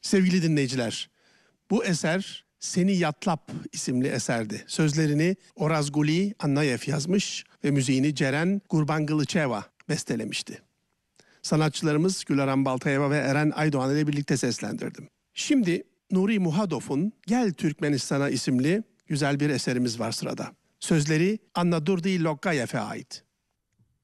Sevgili dinleyiciler, bu eser Seni Yatlap isimli eserdi. Sözlerini Orazguli Annayev yazmış ve müziğini Ceren Gurbangılıçeva bestelemişti. Sanatçılarımız Gülaran Baltayeva ve Eren Aydoğan ile birlikte seslendirdim. Şimdi Nuri Muhadov'un Gel Türkmenistan'a isimli güzel bir eserimiz var sırada. Sözleri Anna Durdi Lokayev'e ait.